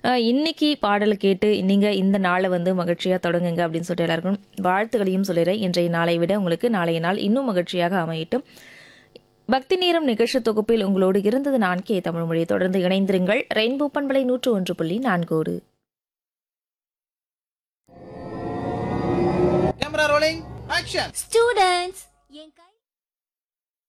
இன்னைக்கு பாடல் கேட்டு நீங்கள் இந்த நாளை வந்து மகிழ்ச்சியாக தொடங்குங்க அப்படின்னு சொல்லிட்டு எல்லாருக்கும் வாழ்த்துக்களையும் சொல்லிடுறேன். இன்றைய நாளை விட உங்களுக்கு நாளைய நாள் இன்னும் மகிழ்ச்சியாக அமையட்டும். பக்தி நேரம் நிகழ்ச்சி தொகுப்பில் உங்களோடு இருந்தது நான் கே தமிழ்மொழி. தொடர்ந்து இணைந்திருங்கள். ரெயின்போ பண்பலை 101.4. Camera rolling, action! Students, என் கை